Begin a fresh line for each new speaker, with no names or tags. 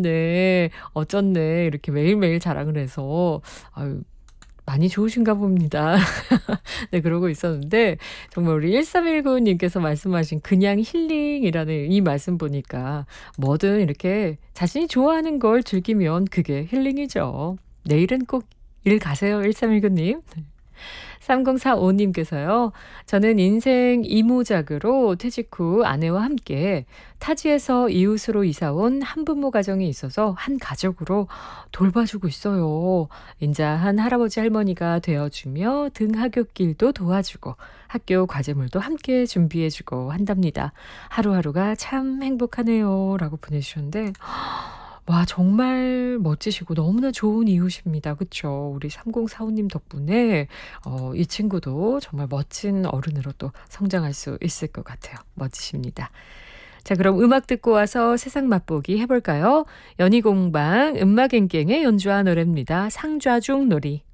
좋네. 어쩌네. 이렇게 매일매일 자랑을 해서 아유 많이 좋으신가 봅니다. 네 그러고 있었는데 정말 우리 1319 님께서 말씀하신 그냥 힐링이라는 이 말씀 보니까 뭐든 이렇게 자신이 좋아하는 걸 즐기면 그게 힐링이죠. 내일은 꼭 일 가세요 1319 님. 3045 님께서요. 저는 인생 이모작으로 퇴직 후 아내와 함께 타지에서 이웃으로 이사 온 한부모 가정이 있어서 한 가족으로 돌봐주고 있어요. 인자한 할아버지 할머니가 되어주며 등하굣길도 도와주고 학교 과제물도 함께 준비해주고 한답니다. 하루하루가 참 행복하네요. 라고 보내주셨는데 와 정말 멋지시고 너무나 좋은 이웃입니다. 그쵸? 우리 3045 님 덕분에 이 친구도 정말 멋진 어른으로 또 성장할 수 있을 것 같아요. 멋지십니다. 자 그럼 음악 듣고 와서 세상 맛보기 해볼까요? 연희공방 음악갱갱에 연주한 노래입니다. 상좌중 놀이.